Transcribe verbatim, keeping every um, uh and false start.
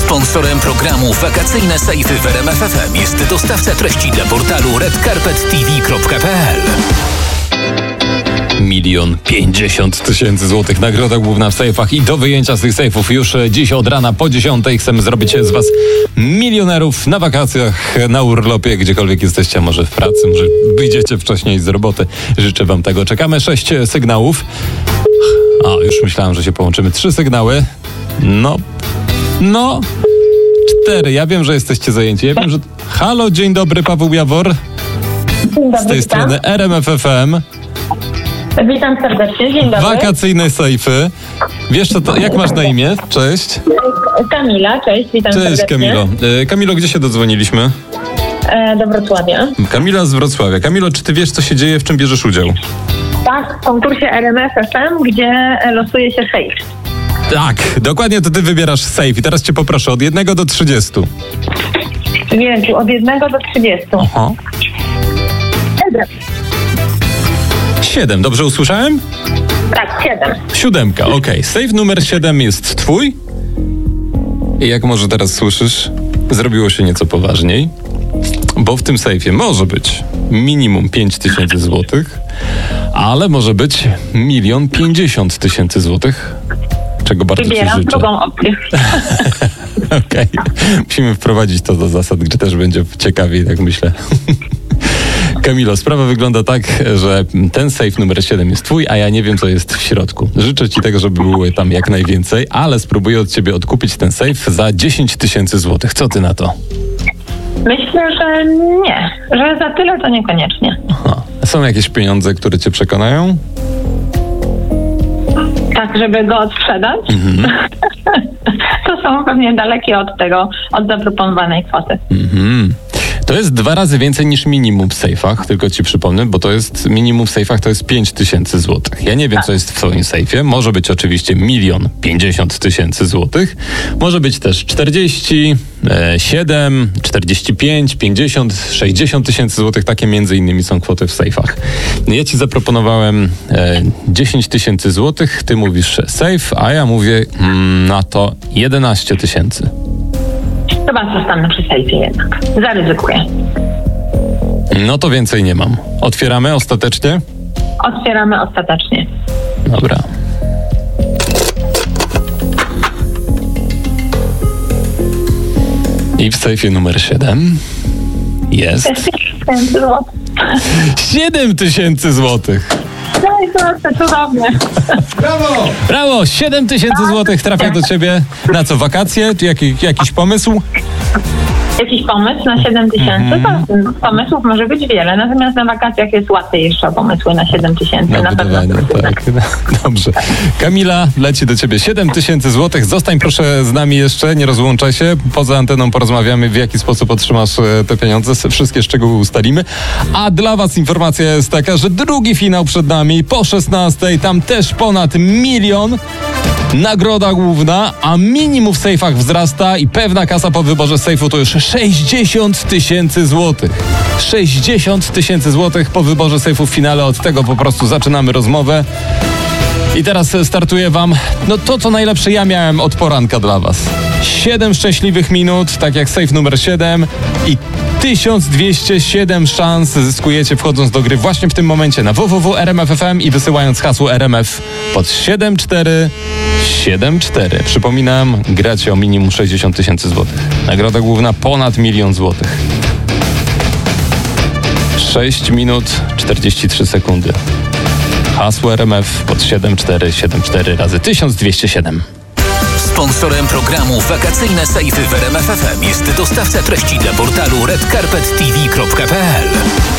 Sponsorem programu Wakacyjne Sejfy w R M F F M jest dostawca treści dla portalu red carpet t v kropka p l. Milion pięćdziesiąt tysięcy złotych. Nagroda główna w sejfach i do wyjęcia z tych sejfów już dziś od rana po dziesiątej. Chcemy zrobić z was milionerów na wakacjach, na urlopie, gdziekolwiek jesteście, a może w pracy, może wyjdziecie wcześniej z roboty. Życzę wam tego. Czekamy sześć sygnałów. A, już myślałem, że się połączymy. Trzy sygnały. No, no, cztery. Ja wiem, że jesteście zajęci. Ja wiem, że... Halo, dzień dobry, Paweł Jawor. Dzień dobry, z tej witam. strony R M F F M. Witam serdecznie, dzień dobry. Wakacyjne sejfy. Wiesz co to, jak masz na imię? Cześć. Kamila, cześć, witam Cześć serdecznie. Kamilo. E, Kamilo, gdzie się dodzwoniliśmy? E, do Wrocławia. Kamila z Wrocławia. Kamilo, czy ty wiesz, co się dzieje, w czym bierzesz udział? Tak, w konkursie R M F F M, gdzie losuje się sejf. Tak, dokładnie to ty wybierasz sejf. I teraz cię poproszę od jednego do trzydziestu. Jezu, od jednego do trzydziestu. Aha. Siedem. Siedem, dobrze usłyszałem? Tak, siedem. Siódemka, okej. Okay. Sejf numer siedem jest twój. I jak może teraz słyszysz, zrobiło się nieco poważniej, bo w tym sejfie może być minimum pięć tysięcy złotych, ale może być milion pięćdziesiąt tysięcy złotych, czego bardzo ci Wybieram życzę. drugą opcję. Okej. Okay. Musimy wprowadzić to do zasad, gdzie też będzie ciekawiej, tak myślę. Kamilo, sprawa wygląda tak, że ten sejf numer siedem jest twój, a ja nie wiem, co jest w środku. Życzę ci tego, żeby było tam jak najwięcej, ale spróbuję od ciebie odkupić ten sejf za dziesięć tysięcy złotych. Co ty na to? Myślę, że nie. Że za tyle to niekoniecznie. Aha. Są jakieś pieniądze, które cię przekonają? Tak, żeby go odsprzedać? Mhm. To są pewnie dalekie od tego, od zaproponowanej kwoty. Mhm. To jest dwa razy więcej niż minimum w sejfach, tylko ci przypomnę, bo to jest minimum w sejfach to jest pięć tysięcy złotych. Ja nie wiem, tak. co jest w twoim sejfie. Może być oczywiście milion pięćdziesiąt tysięcy złotych. Może być też czterdzieści, siedem, czterdzieści pięć, pięćdziesiąt, sześćdziesiąt tysięcy złotych. Takie między innymi są kwoty w sejfach. Ja ci zaproponowałem e, dziesięć tysięcy złotych, ty mówisz sejf, a ja mówię mm, na to jedenaście tysięcy. Chyba zostanę przy sejfie jednak. Zaryzykuję. No to więcej nie mam. Otwieramy ostatecznie? Otwieramy ostatecznie. Dobra. I w sejfie numer siedem jest siedem tysięcy złotych. No i proszę, cudownie. Brawo! Brawo! siedem tysięcy złotych trafia do ciebie. Na co, wakacje? Czy jaki, jakiś pomysł? Jakiś pomysł na siedem tysięcy? Mm-hmm. Pomysłów może być wiele, natomiast na wakacjach jest łatwiej jeszcze o pomysły na siedem tysięcy. Na, na wydawanie, tak. Dobrze. Kamila, leci do ciebie siedem tysięcy złotych. Zostań proszę z nami jeszcze, nie rozłączaj się. Poza anteną porozmawiamy, w jaki sposób otrzymasz te pieniądze. Wszystkie szczegóły ustalimy. A dla was informacja jest taka, że drugi finał przed nami po szesnastej. Tam też ponad milion. Nagroda główna, a minimum w sejfach wzrasta i pewna kasa po wyborze sejfu to już sześćdziesiąt tysięcy złotych. sześćdziesiąt tysięcy złotych po wyborze sejfu w finale. Od tego po prostu zaczynamy rozmowę. I teraz startuję wam no to, co najlepsze ja miałem od poranka dla was. siedem szczęśliwych minut, tak jak sejf numer siedem i tysiąc dwieście siedem szans zyskujecie wchodząc do gry właśnie w tym momencie na w w w kropka r m f kropka f m i wysyłając hasło R M F pod siedem cztery siedem cztery. Przypominam, gracie o minimum sześćdziesiąt tysięcy złotych. Nagroda główna ponad milion złotych. sześć minut czterdzieści trzy sekundy. Hasło R M F pod siedem cztery siedem cztery razy tysiąc dwieście siedem. Sponsorem programu Wakacyjne Sejfy w R M F F M jest dostawca treści dla portalu red carpet t v kropka p l.